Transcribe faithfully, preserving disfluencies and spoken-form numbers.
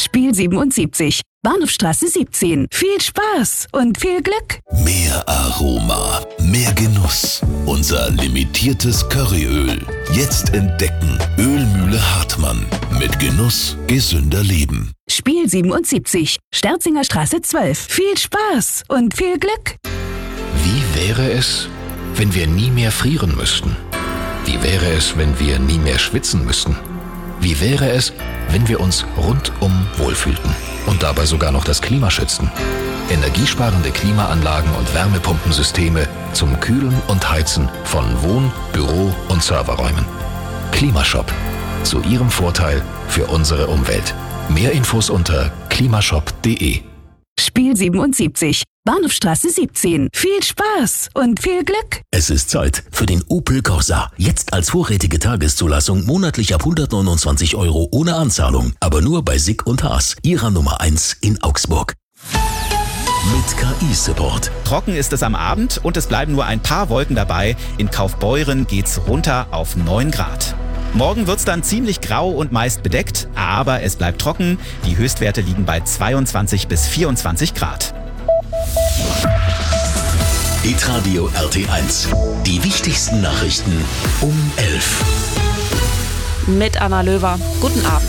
Spiel siebenundsiebzig, Bahnhofstraße siebzehn. Viel Spaß und viel Glück. Mehr Aroma, mehr Genuss. Unser limitiertes Curryöl. Jetzt entdecken. Ölmühle Hartmann. Mit Genuss gesünder Leben. Spiel siebenundsiebzig, Sterzinger Straße zwölf. Viel Spaß und viel Glück. Wie wäre es, wenn wir nie mehr frieren müssten? Wie wäre es, wenn wir nie mehr schwitzen müssten? Wie wäre es, wenn wir uns rundum wohlfühlten und dabei sogar noch das Klima schützten? Energiesparende Klimaanlagen und Wärmepumpensysteme zum Kühlen und Heizen von Wohn-, Büro- und Serverräumen. Klimashop. Zu Ihrem Vorteil für unsere Umwelt. Mehr Infos unter klimashop punkt de. Spiel siebenundsiebzig, Bahnhofstraße siebzehn. Viel Spaß und viel Glück. Es ist Zeit für den Opel Corsa. Jetzt als vorrätige Tageszulassung monatlich ab hundertneunundzwanzig Euro ohne Anzahlung. Aber nur bei Sick und Haas, Ihrer Nummer eins in Augsburg. Mit K I-Support. Trocken ist es am Abend und es bleiben nur ein paar Wolken dabei. In Kaufbeuren geht's runter auf neun Grad. Morgen wird's dann ziemlich grau und meist bedeckt, aber es bleibt trocken. Die Höchstwerte liegen bei zweiundzwanzig bis vierundzwanzig Grad. Hitradio R T eins. Die wichtigsten Nachrichten um elf. Mit Anna Löwer. Guten Abend.